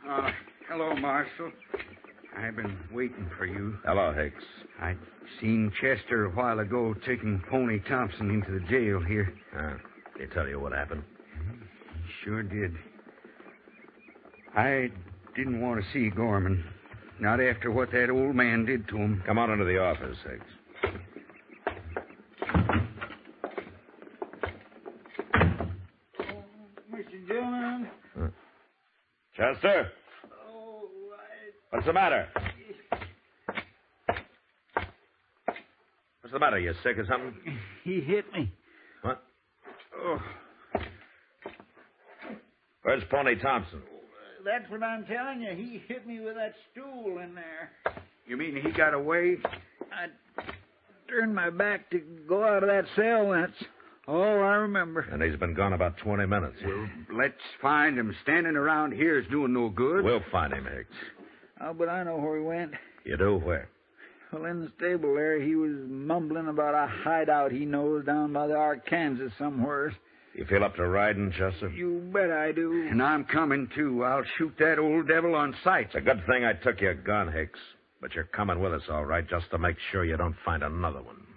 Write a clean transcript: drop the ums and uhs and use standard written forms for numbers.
Hello, Marshal. I've been waiting for you. Hello, Hicks. I seen Chester a while ago taking Pony Thompson into the jail here. Did he tell you what happened? He sure did. I didn't want to see Gorman. Not after what that old man did to him. Come on into the office, Hicks. Mr. Dillon? Chester? Oh, What's the matter? What's the matter? You sick or something? He hit me. What? Oh, Where's Pony Thompson? That's what I'm telling you. He hit me with that stool in there. you mean he got away? I turned my back to go out of that cell. That's all I remember. And he's been gone about 20 minutes. Well, let's find him. Standing around here is doing no good. We'll find him, Hicks. Oh, but I know where he went. You do? Where? Well, in the stable there, he was mumbling about a hideout he knows down by the Arkansas somewhere. You feel up to riding, Chester? You bet I do. And I'm coming, too. I'll shoot that old devil on sight. It's a good thing I took your gun, Hicks. But you're coming with us, all right, just to make sure you don't find another one.